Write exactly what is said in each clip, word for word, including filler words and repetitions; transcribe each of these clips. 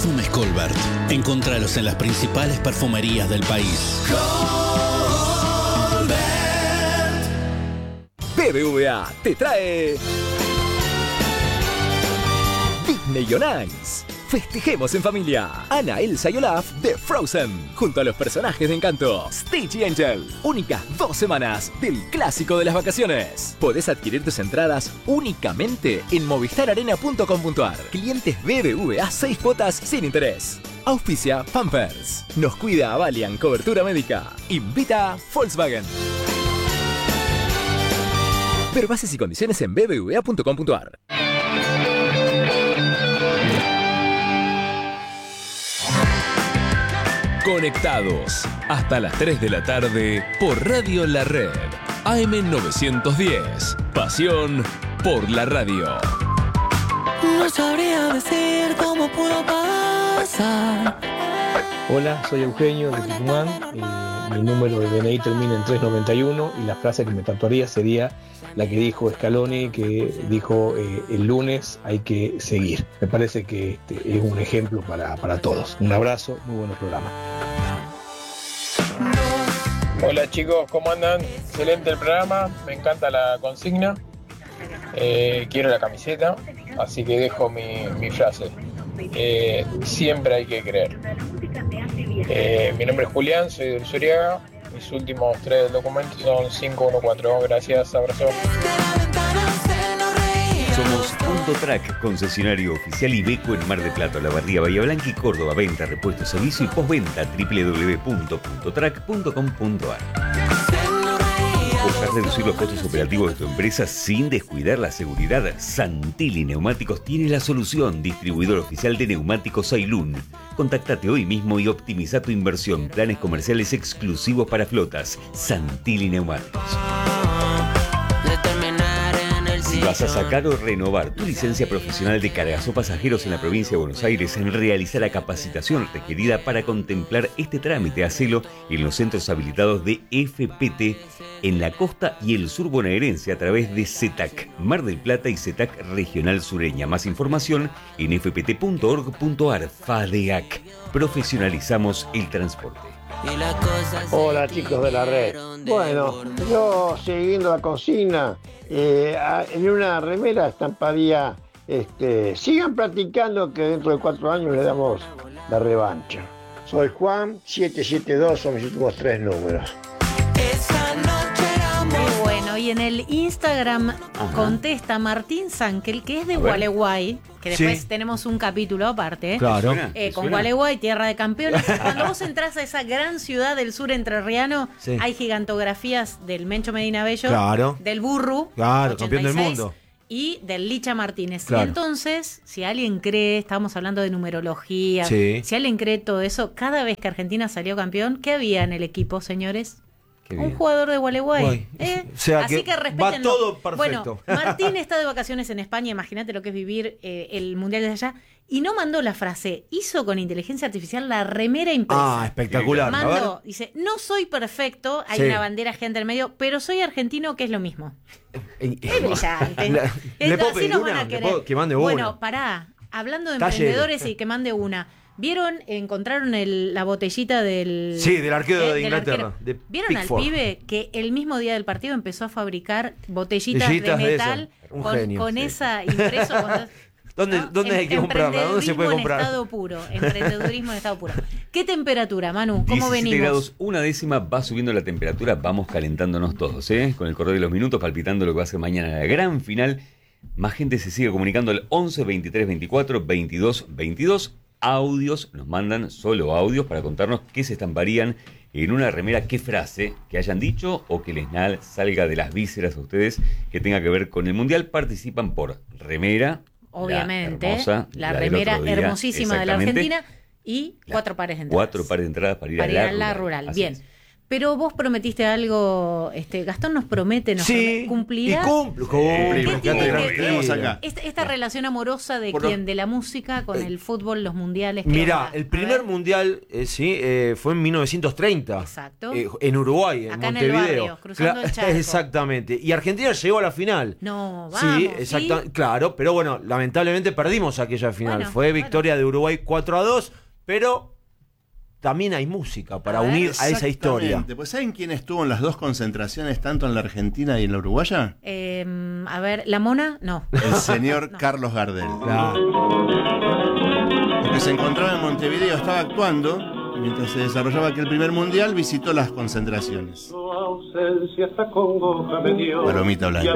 Perfumes Colbert. Encontralos en las principales perfumerías del país. Colbert. B B V A te trae Disney on Ice. Festejemos en familia. Anna, Elsa y Olaf de Frozen, junto a los personajes de Encanto, Stitch y Angel. Únicas dos semanas del clásico de las vacaciones. Podés adquirir tus entradas únicamente en movistar arena punto com punto ar. Clientes B B V A, seis cuotas sin interés. Auspicia Pampers. Nos cuida Avalian Cobertura Médica. Invita Volkswagen. Ver bases y condiciones en b b v a punto com punto ar. Conectados hasta las tres de la tarde por Radio La Red. A M novecientos diez. Pasión por la radio. No sabría decir cómo pudo pasar. Hola, soy Eugenio de Tucumán. Eh, mi número de D N I termina en trescientos noventa y uno y la frase que me tatuaría sería la que dijo Scaloni, que dijo eh, el lunes hay que seguir. Me parece que este, es un ejemplo para, para todos. Un abrazo, muy buen programa. Hola chicos, ¿cómo andan? Excelente el programa, me encanta la consigna. Eh, quiero la camiseta, así que dejo mi, mi frase. Eh, siempre hay que creer. Eh, mi nombre es Julián, soy de Ursuriaga. Mis últimos tres documentos son cinco uno cuatro. Gracias, abrazo. Somos Punto Track, concesionario oficial Iveco en Mar del Plata, La Barría, Bahía Blanca y Córdoba. Venta, repuesto, servicio y postventa. doble u doble u doble u punto punto track punto com punto ar. ¿Buscas reducir los costos operativos de tu empresa sin descuidar la seguridad? Santilli Neumáticos tiene la solución. Distribuidor oficial de neumáticos Ailun. Contáctate hoy mismo y optimiza tu inversión. Planes comerciales exclusivos para flotas. Santilli Neumáticos. ¿Vas a sacar o renovar tu licencia profesional de cargas o pasajeros en la provincia de Buenos Aires? En realizar la capacitación requerida para contemplar este trámite. Hacelo en los centros habilitados de F P T en la costa y el sur bonaerense a través de CETAC, Mar del Plata y CETAC Regional Sureña. Más información en f p t punto org punto ar. FADEAC. Profesionalizamos el transporte. Hola chicos de la red. Bueno, yo siguiendo la consigna, eh, en una remera estamparía, este, sigan practicando que dentro de cuatro años le damos la revancha. Soy Juan, siete siete dos son mis últimos tres números. Muy bueno, y en el Instagram Ajá. contesta Martín Sankel, que es de Gualeguay, que después sí. tenemos un capítulo aparte, claro. eh, con Gualeguay, tierra de campeones. Cuando vos entras a esa gran ciudad del sur entrerriano, sí. hay gigantografías del Mencho Medina Bello, claro. del Burru, claro, ochenta y seis, campeón del mundo, y del Licha Martínez. Claro. Y entonces, si alguien cree, estamos hablando de numerología, sí. si alguien cree todo eso, cada vez que Argentina salió campeón, ¿qué había en el equipo, señores? Un jugador de Gualeguay. ¿eh? O sea, Así que, que respétenlo. va todo perfecto. Bueno, Martín está de vacaciones en España, imagínate lo que es vivir eh, el Mundial desde allá, y no mandó la frase, hizo con inteligencia artificial la remera impresa. Ah, espectacular. Mandó, dice, no soy perfecto, hay sí. una bandera gigante en el medio, pero soy argentino, que es lo mismo. Es brillante. La, es, ¿Le puedo así pedir nos una? van a querer. ¿Le puedo que mande una? Bueno, pará, hablando de Taller. emprendedores y que mande una. ¿Vieron? Encontraron el, la botellita del... Sí, del arquero eh, de del Inglaterra. arquero. De ¿Vieron Pickford. al pibe que el mismo día del partido empezó a fabricar botellitas, botellitas de metal de un con, genio, con sí. esa impreso? Con, ¿Dónde, ¿no? ¿dónde hay que comprarla? ¿Dónde se puede comprar? En estado puro, emprendedurismo en estado puro. ¿Qué temperatura, Manu? ¿Cómo diecisiete venimos? grados, una décima, va subiendo la temperatura, vamos calentándonos todos, ¿eh? Con el correr de los minutos, palpitando lo que va a ser mañana la gran final. Más gente se sigue comunicando al once, veintitrés, veinticuatro, veintidós, veintidós. Audios, nos mandan solo audios para contarnos qué se estamparían en una remera, qué frase que hayan dicho o que les salga de las vísceras a ustedes que tenga que ver con el Mundial. Participan por remera, obviamente, la, hermosa, la, la remera hermosísima de la Argentina y la, cuatro pares de entradas. Cuatro pares de entradas para ir, para a, ir la a la rural. rural. Bien. Es. Pero vos prometiste algo, este Gastón nos promete, nos Sí, promete, cumplirá. y cumplo, cumplimos. ¿Qué tiene Quédate que- tranquilo. acá. Esta, esta relación amorosa de Por- quién, de la música con el fútbol, los mundiales. ¿qué Mirá, onda? el primer mundial, eh, sí, eh, fue en mil novecientos treinta. Exacto. Eh, en Uruguay, en Acá en el Montevideo. barrio, cruzando el charco. Exactamente. Y Argentina llegó a la final. No, vamos. Sí, exacto, ¿sí? claro, pero bueno, lamentablemente perdimos aquella final. Bueno, Fue victoria de Uruguay cuatro a dos, pero también hay música para A ver. unir a esa historia. Exactamente. Pues ¿saben quién estuvo en las dos concentraciones, tanto en la Argentina y en la uruguaya? Eh, a ver, ¿la mona? No. El señor Carlos Gardel. Porque se encontraba en Montevideo, estaba actuando, y mientras se desarrollaba aquel primer mundial, visitó las concentraciones. Palomita blanca.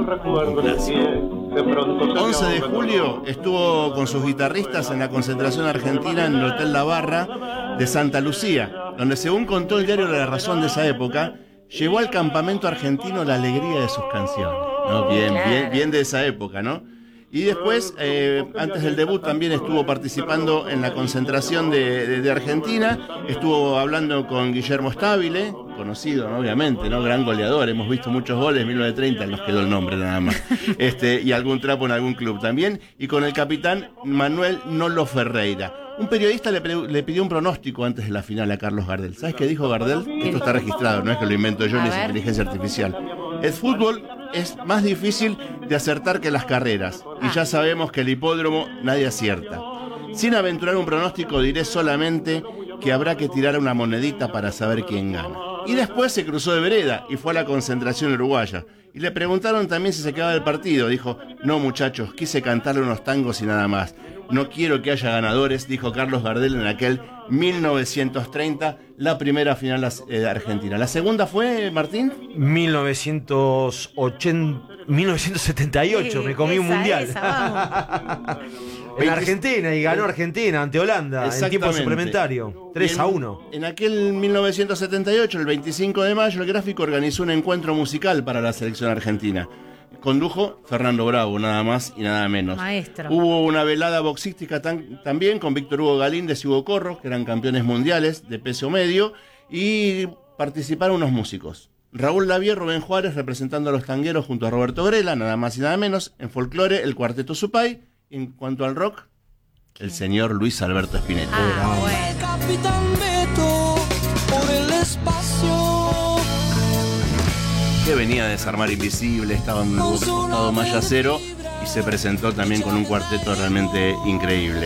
once de julio estuvo con sus guitarristas en la concentración argentina en el Hotel La Barra de Santa Lucía, donde, según contó el diario La Razón de esa época, llevó al campamento argentino la alegría de sus canciones, ¿no? Bien, bien, bien de esa época, ¿no? Y después, eh, antes del debut, también estuvo participando en la concentración de, de, de Argentina. Estuvo hablando con Guillermo Stabile, conocido, ¿no? Obviamente, ¿no? Gran goleador. Hemos visto muchos goles, mil novecientos treinta, nos quedó el nombre nada más. Este, y algún trapo en algún club también. Y con el capitán Manuel Nolo Ferreira. Un periodista le, le pidió un pronóstico antes de la final a Carlos Gardel. ¿Sabes qué dijo Gardel? Esto está registrado, no es que lo invento yo ni es inteligencia artificial. El fútbol es más difícil de acertar que las carreras, y ya sabemos que el hipódromo nadie acierta. Sin aventurar un pronóstico, diré solamente que habrá que tirar una monedita para saber quién gana. Y después se cruzó de vereda y fue a la concentración uruguaya. Y le preguntaron también si se quedaba del partido. Dijo: no, muchachos, quise cantarle unos tangos y nada más. No quiero que haya ganadores, dijo Carlos Gardel en aquel mil novecientos treinta, la primera final de Argentina. ¿La segunda fue, Martín? mil novecientos ochenta, mil novecientos setenta y ocho, Sí, me comí un esa, mundial. esa, En Argentina, y ganó Argentina ante Holanda en tiempo Exactamente. suplementario, tres a uno. En aquel mil novecientos setenta y ocho, el veinticinco de mayo, el Gráfico organizó un encuentro musical para la selección argentina. Condujo Fernando Bravo, nada más y nada menos. Maestro. Hubo una velada boxística tan, también con Víctor Hugo Galíndez y Hugo Corro, que eran campeones mundiales de peso medio, y participaron unos músicos. Raúl Lavie, Rubén Juárez representando a los tangueros junto a Roberto Grela, nada más y nada menos. En folclore, el Cuarteto Supay. En cuanto al rock, el señor Luis Alberto Spinetta. Ah, bueno. Capitán Beto, por el espacio. Que venía a desarmar Invisible, estaba en el costado Maya Cero y se presentó también con un cuarteto realmente increíble.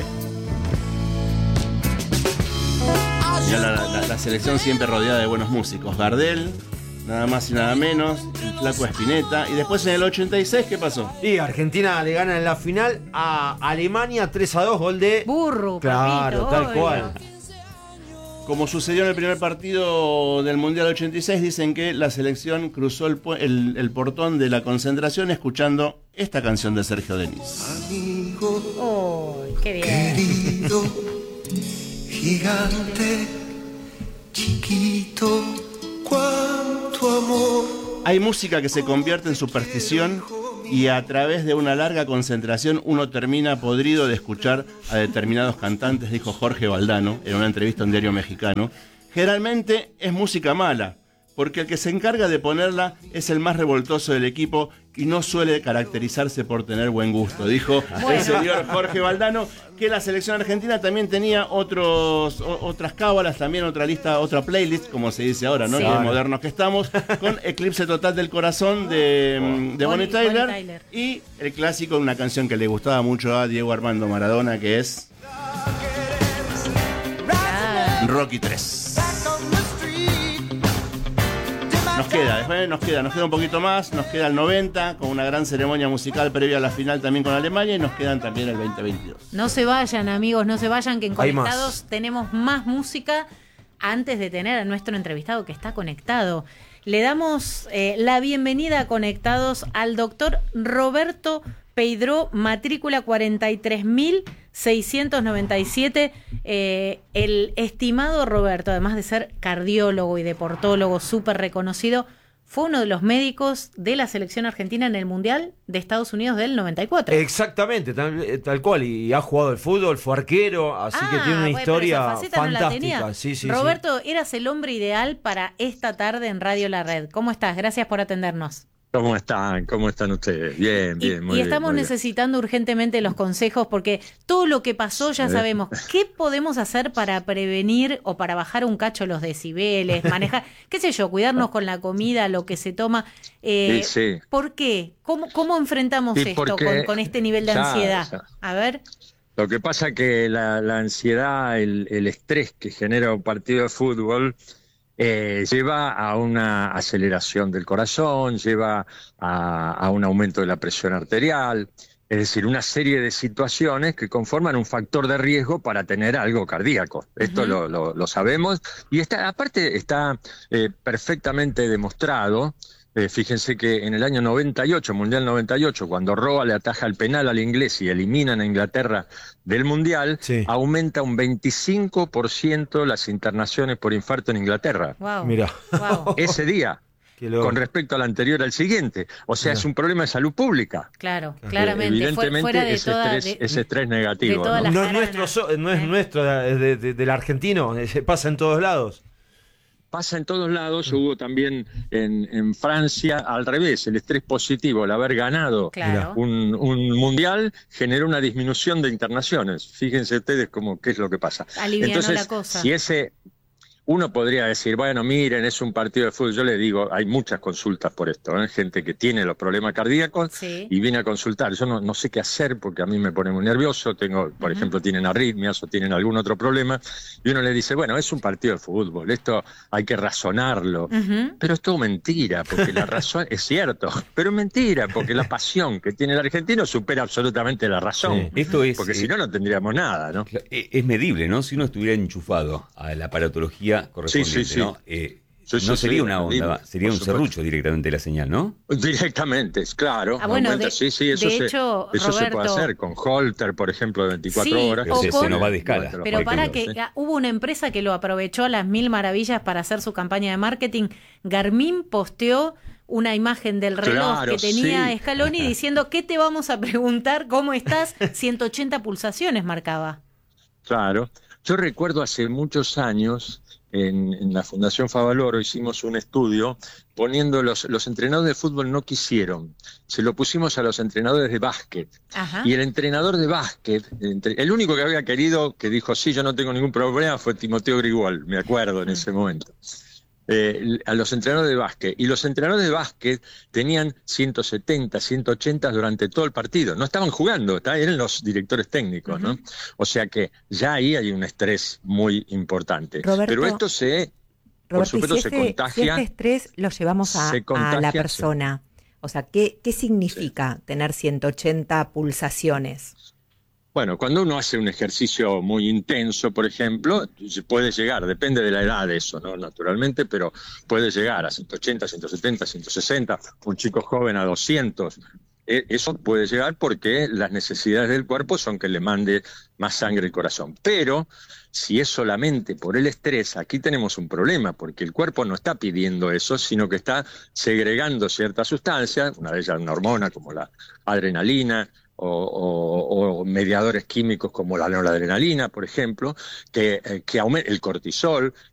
Ya la, la, la selección siempre rodeada de buenos músicos. Gardel, nada más y nada menos, el flaco Spinetta. Y después en el ochenta y seis, ¿qué pasó? Y Argentina le gana en la final a Alemania tres a dos, gol de... Burro, Claro, papito, tal obvio. cual. Como sucedió en el primer partido del Mundial ochenta y seis, dicen que la selección cruzó el, pu- el, el portón de la concentración escuchando esta canción de Sergio Denis. Oh, qué bien. Querido, gigante, chiquito, cuánto amor. Hay música que se convierte en superstición y a través de una larga concentración uno termina podrido de escuchar a determinados cantantes, dijo Jorge Valdano en una entrevista a un diario mexicano. Generalmente es música mala, porque el que se encarga de ponerla es el más revoltoso del equipo y no suele caracterizarse por tener buen gusto, dijo Bueno. el señor Jorge Valdano, que la selección argentina también tenía otros, o- otras cábalas, también otra lista, otra playlist, como se dice ahora, ¿no? Sí. Qué modernos que estamos, con Eclipse Total del Corazón de, de Bonnie Bonnie- Tyler, Bonnie Tyler. y el clásico, una canción que le gustaba mucho a Diego Armando Maradona, que es Ah, Rocky tres. Nos queda, después nos queda, nos queda un poquito más, nos queda el noventa, con una gran ceremonia musical previa a la final también con Alemania, y nos quedan también el veinte veintidós. no se vayan, amigos, no se vayan, que en Hay más. Conectados tenemos más música antes de tener a nuestro entrevistado que está conectado. Le damos eh, la bienvenida a Conectados al doctor Roberto Peidró, matrícula cuarenta y tres mil seiscientos noventa y siete. Eh, el estimado Roberto, además de ser cardiólogo y deportólogo súper reconocido, fue uno de los médicos de la selección argentina en el Mundial de Estados Unidos del noventa y cuatro. Exactamente, tal, tal cual. Y ha jugado al fútbol, fue arquero, así ah, que tiene una bueno, historia fantástica. No la sí, sí, Roberto, sí. eras el hombre ideal para esta tarde en Radio La Red. ¿Cómo estás? Gracias por atendernos. ¿Cómo están? ¿Cómo están ustedes? Bien, bien, y, muy y bien. estamos muy necesitando bien. urgentemente los consejos porque todo lo que pasó ya sabemos. ¿Qué podemos hacer para prevenir o para bajar un cacho los decibeles, manejar, qué sé yo, cuidarnos con la comida, lo que se toma? Eh, sí, sí. ¿Por qué? ¿Cómo, cómo enfrentamos Sí, esto porque, con, con este nivel de ya, ansiedad? ya. A ver. Lo que pasa es que la, la ansiedad, el, el estrés que genera un partido de fútbol eh, lleva a una aceleración del corazón, lleva a, a un aumento de la presión arterial, es decir, una serie de situaciones que conforman un factor de riesgo para tener algo cardíaco. Esto uh-huh. lo, lo, lo sabemos y está, aparte está eh, perfectamente demostrado. Eh, fíjense que en el año noventa y ocho, Mundial noventa y ocho, cuando Roa le ataja el penal al inglés y eliminan a Inglaterra del Mundial, sí. aumenta un veinticinco por ciento las internaciones por infarto en Inglaterra. Wow. Mira. Wow. Ese día, con respecto al anterior al siguiente. O sea, Mira. es un problema de salud pública. Claro, claramente. Eh, evidentemente, fuera de ese, toda, estrés, de, ese estrés negativo. ¿no? No, es nuestro, no es ¿Eh? nuestro, es de, de, del argentino, pasa en todos lados. Pasa en todos lados, hubo también en, en Francia al revés, el estrés positivo, el haber ganado claro. un, un mundial generó una disminución de internaciones. Fíjense ustedes cómo qué es lo que pasa. Alivianó Entonces, la cosa. si ese uno podría decir, bueno, miren, es un partido de fútbol. Yo le digo, hay muchas consultas por esto, ¿eh? Gente que tiene los problemas cardíacos sí. y viene a consultar. Yo no, no sé qué hacer porque a mí me pone muy nervioso. Tengo, por uh-huh. ejemplo, tienen arritmias o tienen algún otro problema. Y uno le dice, bueno, es un partido de fútbol, esto hay que razonarlo. Uh-huh. Pero es todo mentira, porque la razón es cierto, pero es mentira, porque la pasión que tiene el argentino supera absolutamente la razón. Sí. Esto es, porque eh, si no, no tendríamos nada, ¿no? Es medible, ¿no? Si uno estuviera enchufado a la aparatología correspondiente, sí, sí, sí. ¿no? Eh, sí, sí, no sería sí, una onda, sí, sería un serrucho directamente la señal, ¿no? Directamente, claro. Ah, bueno, de, sí, sí, eso, de se, hecho, eso Roberto, se puede hacer con Holter, por ejemplo, de veinticuatro sí, horas. Pero se, con, se nos va de escala. Pero para que sí. hubo una empresa que lo aprovechó a las mil maravillas para hacer su campaña de marketing. Garmin posteó una imagen del reloj claro, que tenía sí. Scaloni diciendo, ¿qué te vamos a preguntar? ¿Cómo estás? ciento ochenta pulsaciones marcaba. Claro. Yo recuerdo hace muchos años, en, en la Fundación Favaloro, hicimos un estudio poniendo los, los entrenadores de fútbol no quisieron. Se lo pusimos a los entrenadores de básquet. Ajá. Y el entrenador de básquet, entre, el único que había querido, que dijo, sí, yo no tengo ningún problema, fue Timoteo Grigol, me acuerdo en ese momento. Eh, a los entrenadores de básquet. Y los entrenadores de básquet tenían ciento setenta, ciento ochenta durante todo el partido. No estaban jugando, eran los directores técnicos, uh-huh. ¿no? O sea que ya ahí hay un estrés muy importante. Roberto, Pero esto se, Roberto, por supuesto, si este, se contagia. Si este estrés lo llevamos a, contagia, a la persona, sí. o sea, ¿qué, qué significa sí. tener ciento ochenta pulsaciones? Bueno, cuando uno hace un ejercicio muy intenso, por ejemplo, puede llegar, depende de la edad de eso, ¿no? Naturalmente, pero puede llegar a ciento ochenta, ciento setenta, ciento sesenta, un chico joven a doscientos. Eso puede llegar porque las necesidades del cuerpo son que le mande más sangre al corazón. Pero si es solamente por el estrés, aquí tenemos un problema, porque el cuerpo no está pidiendo eso, sino que está segregando ciertas sustancias, una de ellas una hormona como la adrenalina, O, o, o mediadores químicos como la noradrenalina, por ejemplo, que, eh, que aumenta el cortisol,